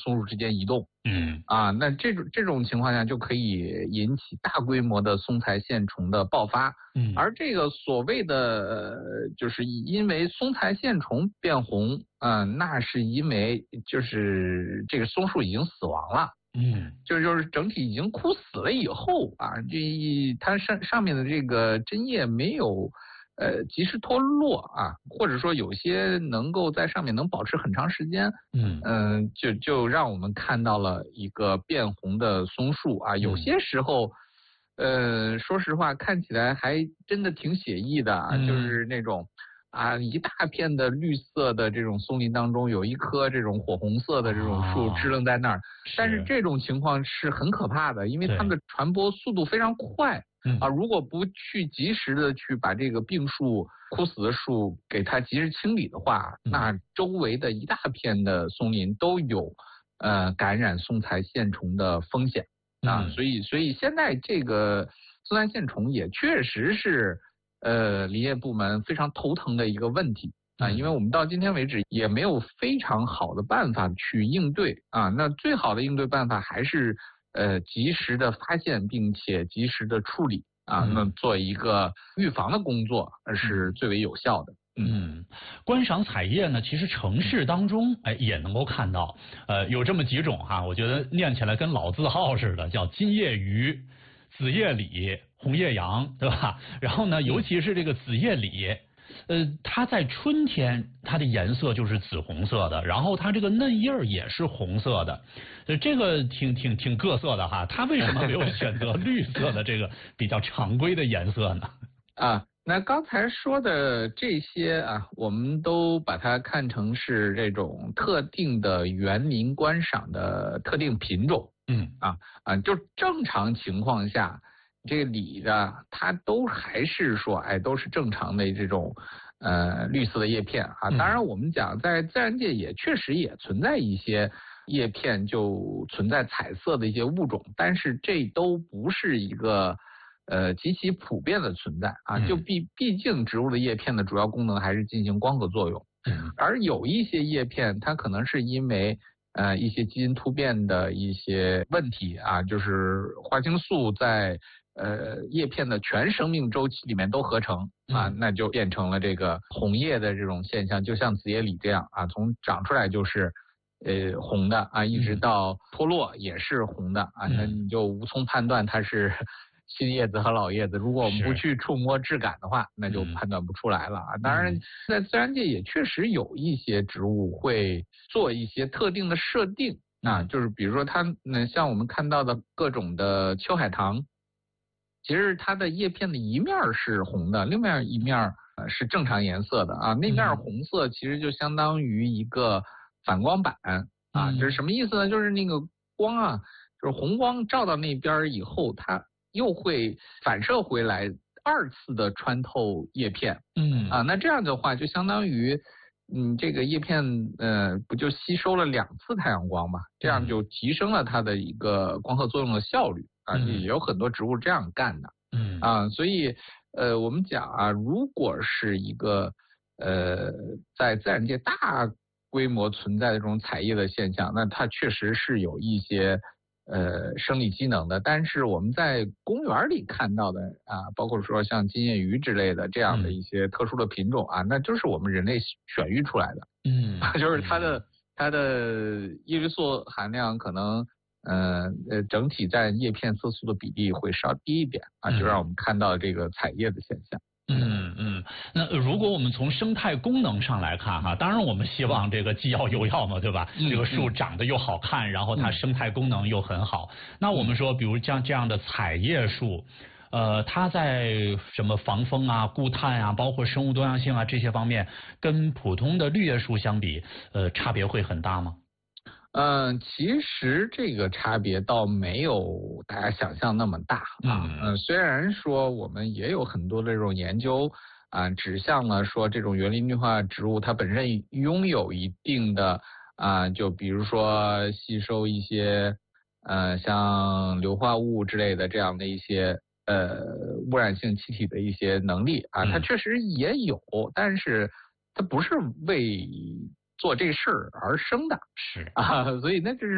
松树之间移动。那这种情况下就可以引起大规模的松材线虫的爆发。而这个所谓的就是因为松材线虫变红，那是因为就是这个松树已经死亡了。就是整体已经枯死了以后它上面的这个针叶没有及时脱落或者说有些能够在上面能保持很长时间，就让我们看到了一个变红的松树有些时候说实话看起来还真的挺写意的就是那种一大片的绿色的这种松林当中有一棵这种火红色的这种树支棱在那儿，但是这种情况是很可怕的，因为它们的传播速度非常快如果不去及时的去把这个病树枯死的树给它及时清理的话，那周围的一大片的松林都有感染松材线虫的风险所以现在这个松材线虫也确实是林业部门非常头疼的一个问题因为我们到今天为止也没有非常好的办法去应对那最好的应对办法还是及时的发现并且及时的处理那做一个预防的工作是最为有效的。 观赏彩叶呢，其实城市当中也能够看到，有这么几种我觉得念起来跟老字号似的，叫金叶榆、紫叶李、红叶杨，对吧？然后呢，尤其是这个紫叶李，它在春天它的颜色就是紫红色的，然后它这个嫩叶也是红色的，这个挺各色的它为什么没有选择绿色的这个比较常规的颜色呢？ 那刚才说的这些我们都把它看成是这种特定的园林观赏的特定品种。就正常情况下，这个李的它都还是说都是正常的这种绿色的叶片当然我们讲在自然界也确实也存在一些叶片就存在彩色的一些物种，但是这都不是一个极其普遍的存在就毕竟植物的叶片的主要功能还是进行光合作用，而有一些叶片它可能是因为一些基因突变的一些问题就是花青素在叶片的全生命周期里面都合成那就变成了这个红叶的这种现象，就像紫叶李这样从长出来就是红的一直到脱落也是红的那你就无从判断它是新叶子和老叶子，如果我们不去触摸质感的话，那就判断不出来了当然在自然界也确实有一些植物会做一些特定的设定就是比如说它像我们看到的各种的秋海棠，其实它的叶片的一面是红的，另外一面是正常颜色的那面红色其实就相当于一个反光板这是什么意思呢？就是那个光就是红光照到那边以后，它又会反射回来二次的穿透叶片那这样的话就相当于这个叶片不就吸收了2次太阳光嘛，这样就提升了它的一个光合作用的效率也有很多植物这样干的所以我们讲如果是一个在自然界大规模存在的这种彩叶的现象，那它确实是有一些生理机能的，但是我们在公园里看到的包括说像金叶榆之类的这样的一些特殊的品种那就是我们人类选育出来的就是它的叶绿素含量可能整体占叶片色素的比例会稍低一点就让我们看到这个彩叶的现象。 那如果我们从生态功能上来看当然我们希望这个既要又要嘛，对吧？这个树长得又好看，然后它生态功能又很好。那我们说比如像这样的彩叶树它在什么防风固碳包括生物多样性这些方面跟普通的绿叶树相比差别会很大吗？ 其实这个差别倒没有大家想象那么大虽然说我们也有很多的这种研究指向了说这种园林绿化植物它本身拥有一定的就比如说吸收一些像硫化物之类的这样的一些污染性气体的一些能力它确实也有，但是它不是为做这事儿而生的， 是所以那就是